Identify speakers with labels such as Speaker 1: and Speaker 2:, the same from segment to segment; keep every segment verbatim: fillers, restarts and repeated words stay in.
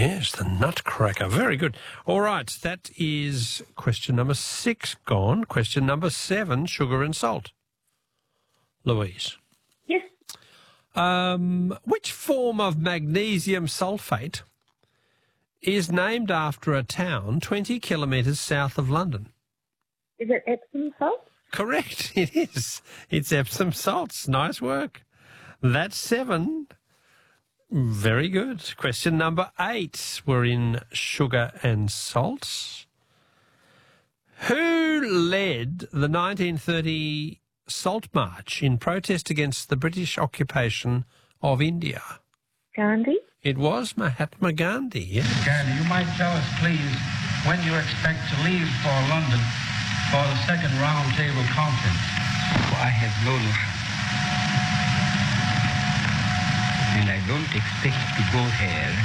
Speaker 1: Yes, the Nutcracker. Very good. All right, that is question number six gone. Question number seven, sugar and salt. Louise.
Speaker 2: Yes.
Speaker 1: Um, which form of magnesium sulfate is named after a town twenty kilometres south of London?
Speaker 2: Is it Epsom salt?
Speaker 1: Correct, it is. It's Epsom salts. Nice work. That's seven. Very good. Question number eight. We're in sugar and salts. Who led the nineteen thirty Salt March in protest against the British occupation of India?
Speaker 2: Gandhi?
Speaker 1: It was Mahatma Gandhi, yes.
Speaker 3: Gandhi, you might tell us, please, when you expect to leave for London for the second roundtable conference.
Speaker 4: I have no notion. And I don't expect to go there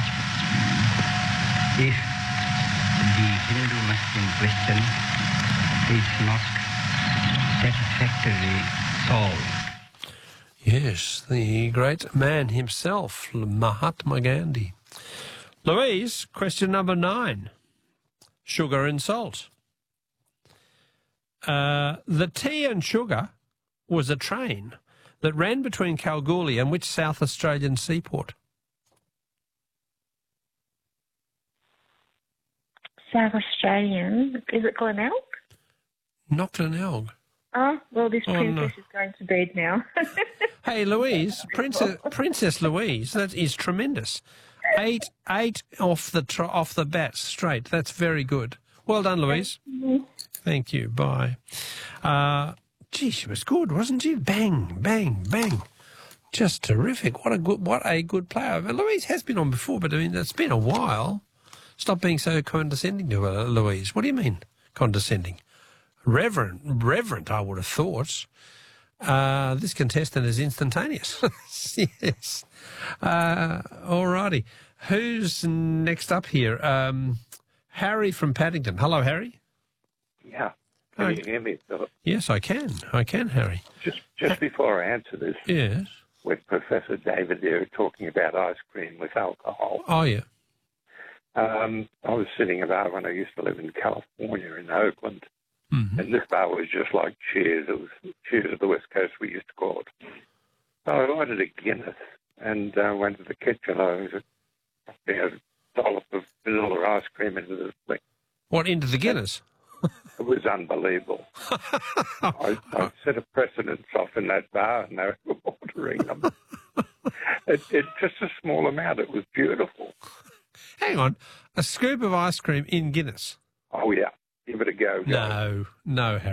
Speaker 4: if the Hindu-Muslim question is not satisfactorily solved.
Speaker 1: Yes, the great man himself, Mahatma Gandhi. Louise, question number nine. Sugar and salt. Uh, the Tea and Sugar was a train that ran between Kalgoorlie and which South Australian seaport?
Speaker 2: South Australian. Is it Glenelg?
Speaker 1: Not Glenelg.
Speaker 2: Oh, well, this
Speaker 1: Oh,
Speaker 2: princess
Speaker 1: no.
Speaker 2: is going to bed now.
Speaker 1: Hey, Louise, Princess, Princess Louise, that is tremendous. Eight, eight off the tr- off the bat straight. That's very good. Well done, Louise. Thank you. Bye. Uh, gee, she was good, wasn't she? Bang, bang, bang. Just terrific. What a good, what a good player. But Louise has been on before, but I mean, it's been a while. Stop being so condescending to her, Louise. What do you mean, condescending? Reverent, reverent, I would have thought. Uh, this contestant is instantaneous. Yes. Uh, all righty. Who's next up here? Um, Harry from Paddington. Hello, Harry.
Speaker 5: Yeah. Can
Speaker 1: Hi.
Speaker 5: you hear me, Philip?
Speaker 1: Yes, I can. I can, Harry.
Speaker 5: Just just before I answer this,
Speaker 1: Yes.
Speaker 5: with Professor David there talking about ice cream with alcohol,
Speaker 1: Oh, yeah.
Speaker 5: um, I was sitting at a bar when I used to live in California in Oakland,
Speaker 1: Mm-hmm.
Speaker 5: and this bar was just like Cheers. It was Cheers of the West Coast, we used to call it. So I ordered a Guinness and uh, went to the kitchen. I was a, you know, dollop of vanilla ice cream into this thing.
Speaker 1: What, into the Guinness?
Speaker 5: It was unbelievable. I, I set a precedence off in that bar, and they were ordering them. it, it just a small amount. It was beautiful.
Speaker 1: Hang on. A scoop of ice cream in Guinness?
Speaker 5: Oh, yeah. Give it a go. guys.
Speaker 1: No. No, Harry.